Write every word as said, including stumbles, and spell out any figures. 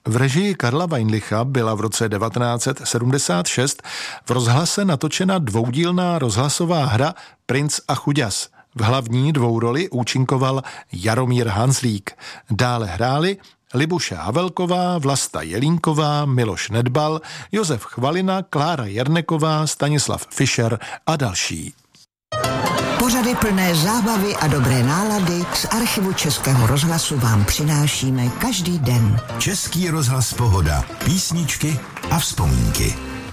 V režii Karla Weinlicha byla v roce devatenáct set sedmdesát šest v rozhlase natočena dvoudílná rozhlasová hra Princ a chuďas. V hlavní dvouroli účinkoval Jaromír Hanzlík. Dále hráli Libuše Havelková, Vlasta Jelínková, Miloš Nedbal, Josef Chvalina, Klára Jerneková, Stanislav Fischer a další. Pořady plné zábavy a dobré nálady z archivu Českého rozhlasu vám přinášíme každý den. Český rozhlas Pohoda, písničky a vzpomínky.